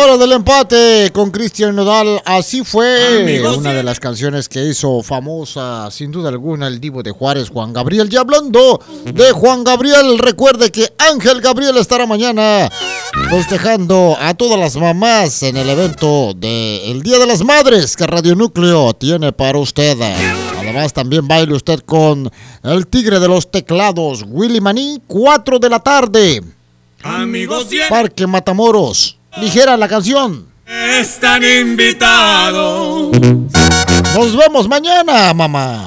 hora del empate con Cristian Nodal. Así fue una de las canciones que hizo famosa, sin duda alguna, el divo de Juárez, Juan Gabriel. Y hablando de Juan Gabriel, recuerde que Ángel Gabriel estará mañana festejando a todas las mamás en el evento del Día de las Madres que Radio Núcleo tiene para usted. Además, también baile usted con el tigre de los teclados, Willy Maní, 4 de la tarde. Amigos, Parque Matamoros. Ligera la canción. Están invitados. Nos vemos mañana, mamá.